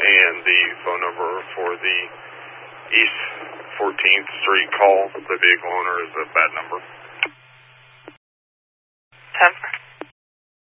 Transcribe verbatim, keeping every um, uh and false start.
and the phone number for the East fourteenth Street call. The vehicle owner is a bad number.